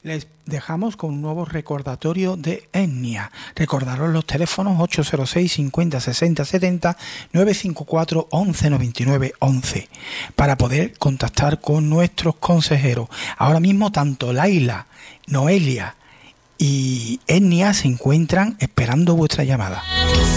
Les dejamos con un nuevo recordatorio de Etnia. Recordaros los teléfonos 806 50 60 70 954 11 99 11 para poder contactar con nuestros consejeros. Ahora mismo tanto Laila, Noelia y Etnia se encuentran esperando vuestra llamada.